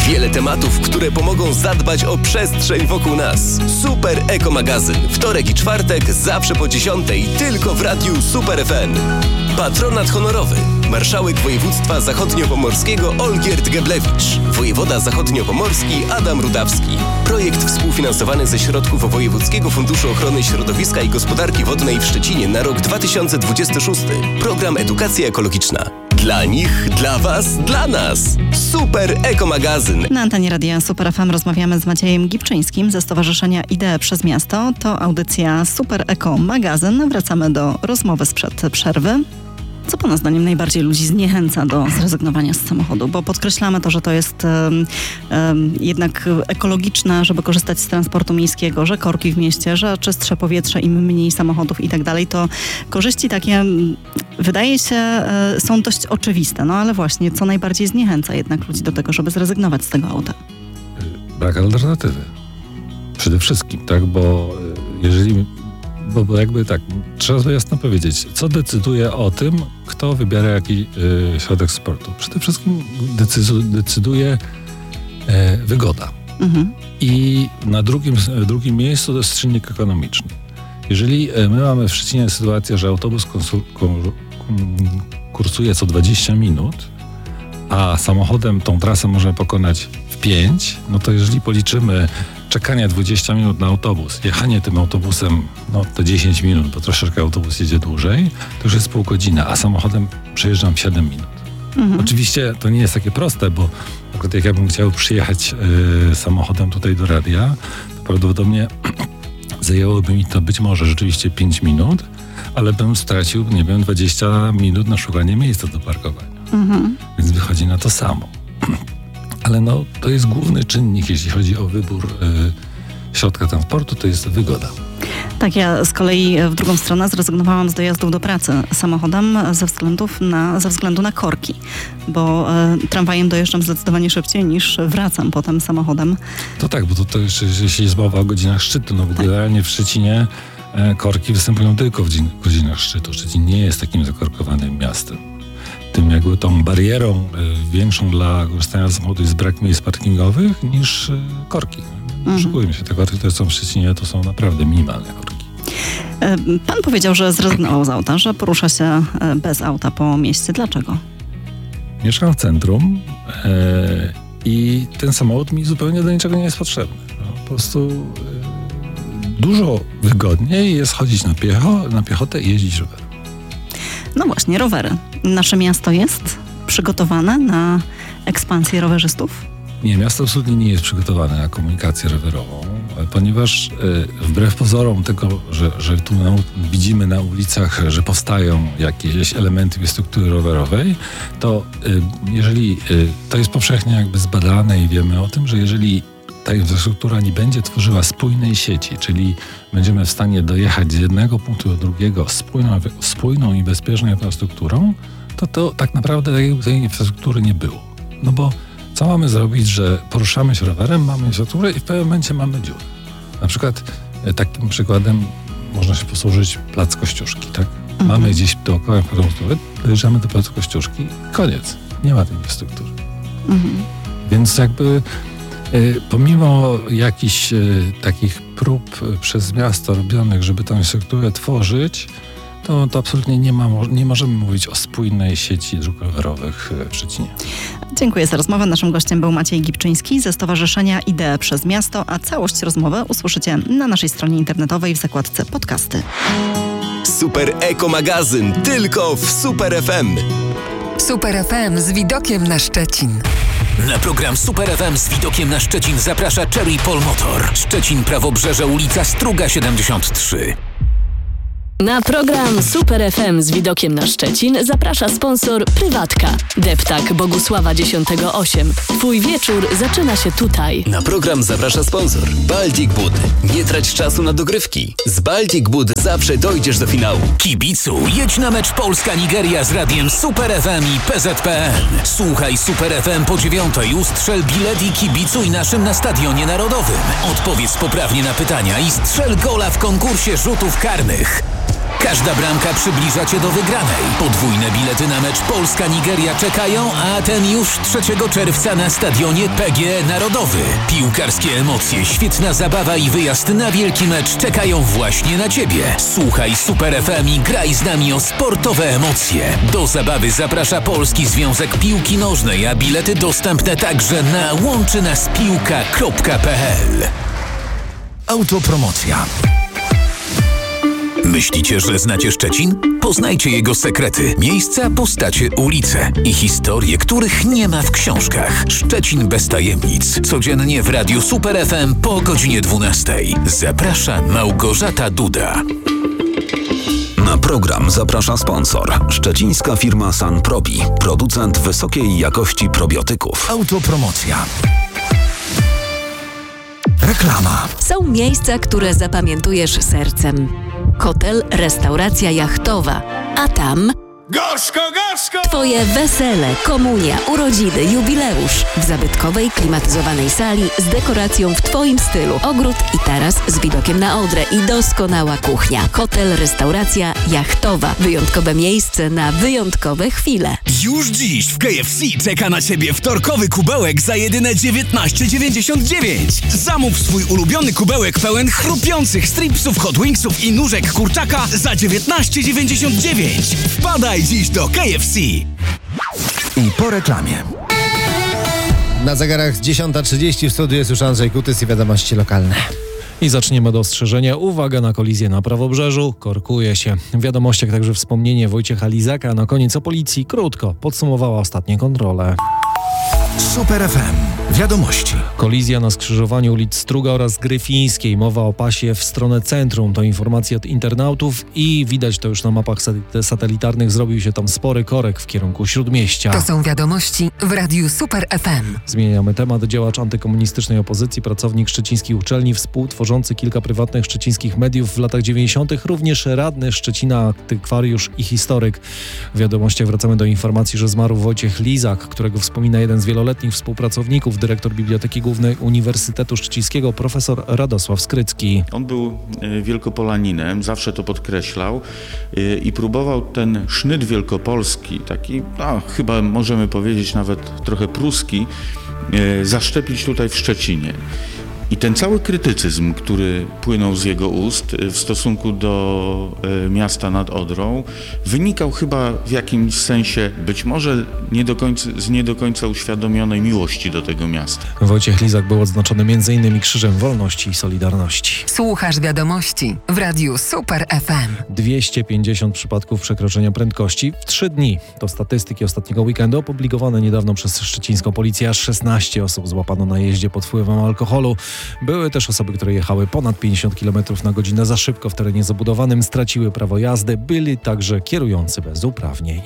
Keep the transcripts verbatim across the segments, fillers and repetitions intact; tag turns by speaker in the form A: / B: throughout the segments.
A: Wiele tematów, które pomogą zadbać o przestrzeń wokół nas. Super Eko Magazyn. Wtorek i czwartek zawsze po dziesiątej tylko w Radiu Super F M. Patronat honorowy. Marszałek województwa zachodniopomorskiego Olgierd Geblewicz. Wojewoda zachodniopomorski Adam Rudawski. Projekt współfinansowany ze środków Wojewódzkiego Funduszu Ochrony Środowiska i Gospodarki Wodnej w Szczecinie na rok dwa tysiące dwudziesty szósty. Program Edukacja Ekologiczna. Dla nich, dla was, dla nas. Super Eko Magazyn.
B: Na antenie Radia Super F M rozmawiamy z Maciejem Gipczyńskim ze Stowarzyszenia Idee przez Miasto. To audycja Super Eko Magazyn. Wracamy do rozmowy sprzed przerwy. Co pana zdaniem najbardziej ludzi zniechęca do zrezygnowania z samochodu? Bo podkreślamy to, że to jest um, um, jednak ekologiczne, żeby korzystać z transportu miejskiego, że korki w mieście, że czystsze powietrze, im mniej samochodów i tak dalej. To korzyści takie, wydaje się, e, są dość oczywiste. No ale właśnie, co najbardziej zniechęca jednak ludzi do tego, żeby zrezygnować z tego auta?
C: Brak alternatywy. Przede wszystkim, tak? Bo jeżeli... Bo, bo jakby tak, trzeba sobie jasno powiedzieć, co decyduje o tym, kto wybiera jaki y, środek sportu. Przede wszystkim decyzu, decyduje e, wygoda. Mhm. I na drugim, w drugim miejscu to jest czynnik ekonomiczny. Jeżeli e, my mamy w Szczecinie sytuację, że autobus konsul, kon, kursuje co dwadzieścia minut, a samochodem tą trasę możemy pokonać w pięć, no to jeżeli policzymy czekanie dwadzieścia minut na autobus, jechanie tym autobusem, no to dziesięć minut, bo troszeczkę autobus jedzie dłużej, to już jest pół godziny, a samochodem przejeżdżam siedem minut. Mhm. Oczywiście to nie jest takie proste, bo na przykład jak ja bym chciał przyjechać y, samochodem tutaj do radia, to prawdopodobnie zajęłoby mi to być może rzeczywiście pięć minut, ale bym stracił, nie wiem, dwadzieścia minut na szukanie miejsca do parkowania. Mhm. Więc wychodzi na to samo. Ale no, to jest główny czynnik, jeśli chodzi o wybór y, środka transportu, to jest wygoda.
B: Tak, ja z kolei w drugą stronę zrezygnowałam z dojazdów do pracy samochodem ze, względów na, ze względu na korki, bo y, tramwajem dojeżdżam zdecydowanie szybciej niż wracam potem samochodem.
C: To tak, bo to, to jeszcze, jeśli jest mowa o godzinach szczytu, no bo tak. Generalnie w Szczecinie e, korki występują tylko w dzin, godzinach szczytu. Szczecin nie jest takim zakorkowanym miastem. Tym jakby tą barierą y, większą dla korzystania z samochodu jest brak miejsc parkingowych niż y, korki. Mhm. Oszukujmy się, te korki, które są w Szczecinie, to są naprawdę minimalne korki.
B: Pan powiedział, że zrezygnował z auta, że porusza się bez auta po mieście. Dlaczego?
C: Mieszkam w centrum y, i ten samochód mi zupełnie do niczego nie jest potrzebny. No, po prostu y, dużo wygodniej jest chodzić na, piecho, na piechotę i jeździć rowerem.
B: No właśnie, rowery. Nasze miasto jest przygotowane na ekspansję rowerzystów?
C: Nie, miasto absolutnie nie jest przygotowane na komunikację rowerową, ponieważ y, wbrew pozorom tego, że, że tu na, widzimy na ulicach, że powstają jakieś elementy infrastruktury rowerowej, to y, jeżeli y, to jest powszechnie jakby zbadane i wiemy o tym, że jeżeli ta infrastruktura nie będzie tworzyła spójnej sieci, czyli będziemy w stanie dojechać z jednego punktu do drugiego spójną, spójną i bezpieczną infrastrukturą, to to tak naprawdę tej, tej infrastruktury nie było. No bo co mamy zrobić, że poruszamy się rowerem, mamy infrastrukturę i w pewnym momencie mamy dziurę. Na przykład takim przykładem można się posłużyć plac Kościuszki, tak? Mhm. Mamy gdzieś dookoła infrastruktury, dojeżdżamy do placu Kościuszki i koniec. Nie ma tej infrastruktury. Mhm. Więc jakby pomimo jakichś y, takich prób y, przez miasto robionych, żeby tę infrastrukturę tworzyć, to, to absolutnie nie, ma, nie możemy mówić o spójnej sieci dróg rowerowych w Szczecinie.
B: Dziękuję za rozmowę. Naszym gościem był Maciej Gipczyński ze Stowarzyszenia Idee przez Miasto, a całość rozmowy usłyszycie na naszej stronie internetowej w zakładce podcasty.
A: Super Eko Magazyn tylko w Super F M.
D: Super F M z widokiem na Szczecin.
E: Na program Super F M z widokiem na Szczecin zaprasza Cherry Pol Motor. Szczecin, Prawobrzeże, ulica Struga siedemdziesiąt trzy.
F: Na program Super F M z widokiem na Szczecin zaprasza sponsor Prywatka. Deptak Bogusława dziesiątego osiem. Twój wieczór zaczyna się tutaj.
A: Na program zaprasza sponsor Baltic Bud. Nie trać czasu na dogrywki. Z Baltic Bud zawsze dojdziesz do finału.
E: Kibicu, jedź na mecz Polska-Nigeria z radiem Super F M i P Z P N. Słuchaj Super F M po dziewiątej, ustrzel bilet i kibicuj naszym na Stadionie Narodowym. Odpowiedz poprawnie na pytania i strzel gola w konkursie rzutów karnych. Każda bramka przybliża Cię do wygranej. Podwójne bilety na mecz Polska-Nigeria czekają, a ten już trzeciego czerwca na stadionie P G E Narodowy. Piłkarskie emocje, świetna zabawa i wyjazd na wielki mecz czekają właśnie na Ciebie. Słuchaj Super F M i graj z nami o sportowe emocje. Do zabawy zaprasza Polski Związek Piłki Nożnej, a bilety dostępne także na łączy nas piłka kropka p l. Autopromocja. Myślicie, że znacie Szczecin? Poznajcie jego sekrety, miejsca, postacie, ulice i historie, których nie ma w książkach. Szczecin bez tajemnic. Codziennie w Radiu Super F M po godzinie dwunastej. Zaprasza Małgorzata Duda.
G: Na program zaprasza sponsor. Szczecińska firma Sanprobi. Producent wysokiej jakości probiotyków.
E: Autopromocja. Reklama.
H: Są miejsca, które zapamiętujesz sercem. Hotel, restauracja jachtowa. A tam...
E: Gorzko, gorzko!
H: Twoje wesele, komunia, urodziny, jubileusz. W zabytkowej, klimatyzowanej sali z dekoracją w Twoim stylu. Ogród i taras z widokiem na Odrę i doskonała kuchnia. Hotel, restauracja jachtowa. Wyjątkowe miejsce na wyjątkowe chwile.
I: Już dziś w K F C czeka na Ciebie wtorkowy kubełek za jedyne dziewiętnaście dziewięćdziesiąt dziewięć. Zamów swój ulubiony kubełek pełen chrupiących stripsów, hot wingsów i nóżek kurczaka za dziewiętnaście dziewięćdziesiąt dziewięć. Wpadaj dziś do K F C.
E: I po reklamie.
J: Na zegarach dziesiąta trzydzieści w studiu jest już Andrzej Kutys i wiadomości lokalne.
C: I zaczniemy od ostrzeżenia. Uwaga na kolizję na prawobrzeżu. Korkuje się. W wiadomościach także wspomnienie Wojciecha Lizaka, a na koniec o policji krótko podsumowała ostatnie kontrole.
E: Super F M. Wiadomości.
C: Kolizja na skrzyżowaniu ulic Struga oraz Gryfińskiej. Mowa o pasie w stronę centrum. To informacja od internautów i widać to już na mapach satelitarnych. Zrobił się tam spory korek w kierunku Śródmieścia.
D: To są wiadomości w Radiu Super F M.
C: Zmieniamy temat. Działacz antykomunistycznej opozycji, pracownik szczecińskich uczelni, współtworzący kilka prywatnych szczecińskich mediów w latach dziewięćdziesiątych, również radny Szczecina, antykwariusz i historyk. W wiadomościach wracamy do informacji, że zmarł Wojciech Lizak, którego wspomina jeden z wieloletnich współpracowników, dyrektor Biblioteki Głównej Uniwersytetu Szczecińskiego, profesor Radosław Skrycki.
K: On był wielkopolaninem, zawsze to podkreślał i próbował ten sznyt wielkopolski, taki no, chyba możemy powiedzieć nawet trochę pruski, zaszczepić tutaj w Szczecinie. I ten cały krytycyzm, który płynął z jego ust w stosunku do miasta nad Odrą, wynikał chyba w jakimś sensie, być może nie do końca, z nie do końca uświadomionej miłości do tego miasta.
C: Wojciech Lizak był odznaczony m.in. Krzyżem Wolności i Solidarności.
D: Słuchasz wiadomości w Radiu Super F M.
C: dwieście pięćdziesiąt przypadków przekroczenia prędkości w trzy dni. To statystyki ostatniego weekendu opublikowane niedawno przez szczecińską policję. Aż szesnaście osób złapano na jeździe pod wpływem alkoholu. Były też osoby, które jechały ponad pięćdziesiąt kilometrów na godzinę za szybko w terenie zabudowanym, straciły prawo jazdy. Byli także kierujący bez uprawnień.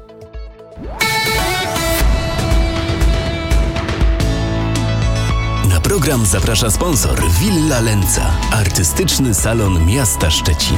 A: Na program zaprasza sponsor Villa Lenza, artystyczny salon miasta Szczecin.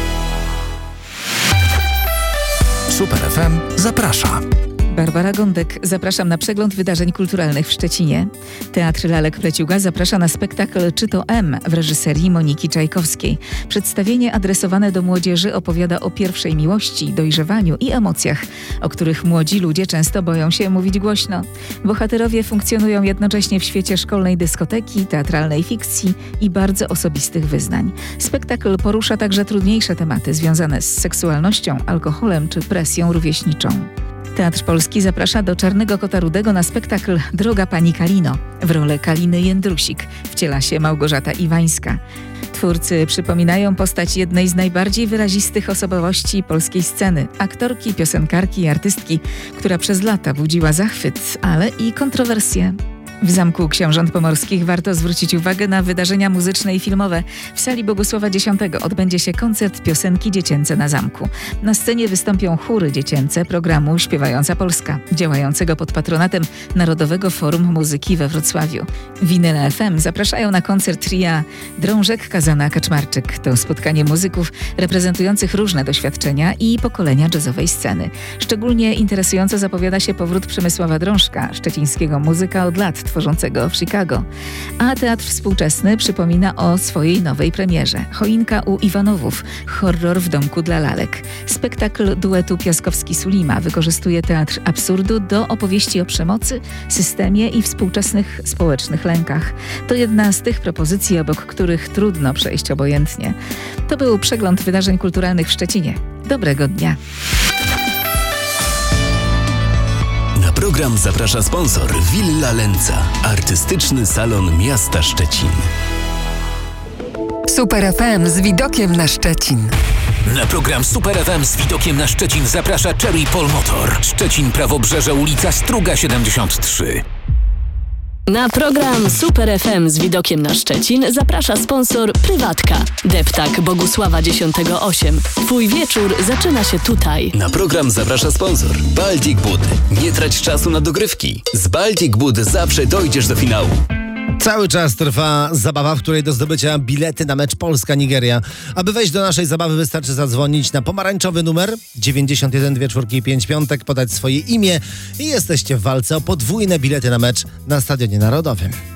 E: Super F M zaprasza.
L: Barbara Gądek, zapraszam na przegląd wydarzeń kulturalnych w Szczecinie. Teatr Lalek Pleciuga zaprasza na spektakl Czy to M w reżyserii Moniki Czajkowskiej. Przedstawienie adresowane do młodzieży opowiada o pierwszej miłości, dojrzewaniu i emocjach, o których młodzi ludzie często boją się mówić głośno. Bohaterowie funkcjonują jednocześnie w świecie szkolnej dyskoteki, teatralnej fikcji i bardzo osobistych wyznań. Spektakl porusza także trudniejsze tematy związane z seksualnością, alkoholem czy presją rówieśniczą. Teatr Polski zaprasza do Czarnego Kota Rudego na spektakl Droga Pani Kalino. W rolę Kaliny Jędrusik wciela się Małgorzata Iwańska. Twórcy przypominają postać jednej z najbardziej wyrazistych osobowości polskiej sceny, aktorki, piosenkarki i artystki, która przez lata budziła zachwyt, ale i kontrowersje. W Zamku Książąt Pomorskich warto zwrócić uwagę na wydarzenia muzyczne i filmowe. W sali Bogusława Dziesiątego odbędzie się koncert Piosenki Dziecięce na Zamku. Na scenie wystąpią chóry dziecięce programu Śpiewająca Polska, działającego pod patronatem Narodowego Forum Muzyki we Wrocławiu. Winyle F M zapraszają na koncert tria Drążek Kazana Kaczmarczyk. To spotkanie muzyków reprezentujących różne doświadczenia i pokolenia jazzowej sceny. Szczególnie interesująco zapowiada się powrót Przemysława Drążka, szczecińskiego muzyka od lat tworzącego w Chicago. A Teatr Współczesny przypomina o swojej nowej premierze. Choinka u Iwanowów. Horror w domku dla lalek. Spektakl duetu Piaskowski-Sulima wykorzystuje teatr absurdu do opowieści o przemocy, systemie i współczesnych społecznych lękach. To jedna z tych propozycji, obok których trudno przejść obojętnie. To był przegląd wydarzeń kulturalnych w Szczecinie. Dobrego dnia.
A: Na program zaprasza sponsor Villa Lenca, artystyczny salon miasta Szczecin.
D: Super F M z widokiem na Szczecin.
E: Na program Super F M z widokiem na Szczecin zaprasza Cherry Pol Motor. Szczecin, Prawobrzeże, ulica Struga siedemdziesiąt trzy.
F: Na program Super F M z widokiem na Szczecin zaprasza sponsor Prywatka. Deptak Bogusława dziesiątego osiem. Twój wieczór zaczyna się tutaj.
A: Na program zaprasza sponsor Baltic Bud. Nie trać czasu na dogrywki. Z Baltic Bud zawsze dojdziesz do finału.
J: Cały czas trwa zabawa, w której do zdobycia bilety na mecz Polska-Nigeria. Aby wejść do naszej zabawy, wystarczy zadzwonić na pomarańczowy numer dziewięćdziesiąt jeden dwie czwórki pięć piątek, podać swoje imię i jesteście w walce o podwójne bilety na mecz na Stadionie Narodowym.